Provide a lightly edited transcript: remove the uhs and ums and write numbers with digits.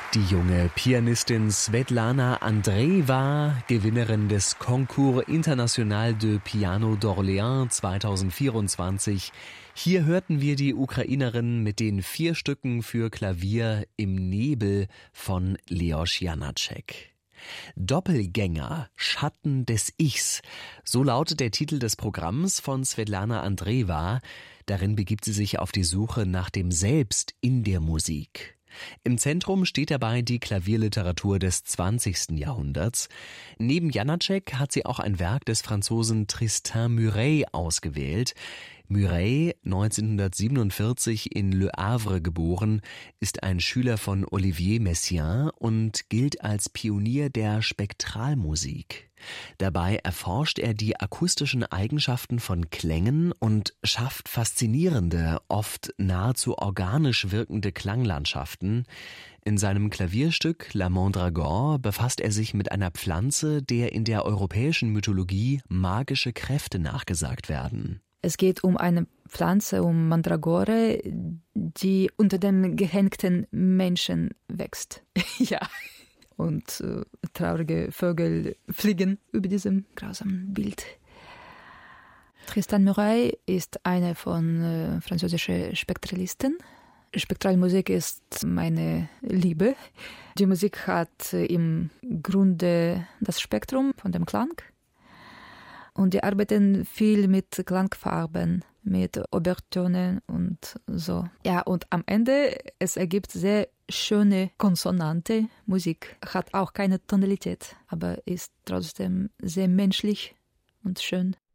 Die junge Pianistin Svetlana Andreeva, Gewinnerin des Concours International de Piano d'Orléans 2024. Hier hörten wir die Ukrainerin mit den 4 Stücken für Klavier im Nebel von Leos Janáček. Doppelgänger, Schatten des Ichs, so lautet der Titel des Programms von Svetlana Andreeva. Darin begibt sie sich auf die Suche nach dem Selbst in der Musik. Im Zentrum steht dabei die Klavierliteratur des 20. Jahrhunderts. Neben Janáček hat sie auch ein Werk des Franzosen Tristan Muret ausgewählt. Muret, 1947 in Le Havre geboren, ist ein Schüler von Olivier Messiaen und gilt als Pionier der Spektralmusik. Dabei erforscht er die akustischen Eigenschaften von Klängen und schafft faszinierende, oft nahezu organisch wirkende Klanglandschaften. In seinem Klavierstück La Mandragore befasst er sich mit einer Pflanze, der in der europäischen Mythologie magische Kräfte nachgesagt werden. Es geht um eine Pflanze, um Mandragore, die unter dem gehängten Menschen wächst. Ja. Und traurige Vögel fliegen über diesem grausamen Bild. Tristan Muret ist einer von französischen Spektralisten. Spektralmusik ist meine Liebe. Die Musik hat im Grunde das Spektrum von dem Klang. Und die arbeiten viel mit Klangfarben, mit Obertönen und so. Ja, und am Ende, es ergibt sehr schöne konsonante Musik. Hat auch keine Tonalität, aber ist trotzdem sehr menschlich und schön.